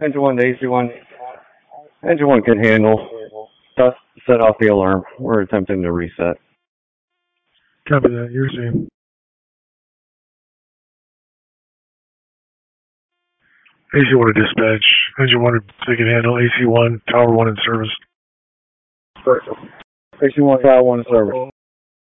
Engine 1 to AC1. Engine 1 can handle. Set off the alarm. We're attempting to reset. Copy that. You're seeing. AC1 to dispatch. Engine 1 they can handle. AC1, Tower 1 in service. AC1, Tower 1 in service.